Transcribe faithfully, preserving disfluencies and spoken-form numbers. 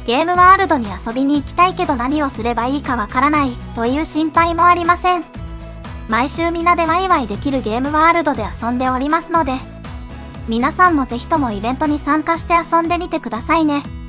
ゲームワールドに遊びに行きたいけど何をすればいいかわからないという心配もありません。毎週皆でワイワイできるゲームワールドで遊んでおりますので、皆さんもぜひともイベントに参加して遊んでみてくださいね。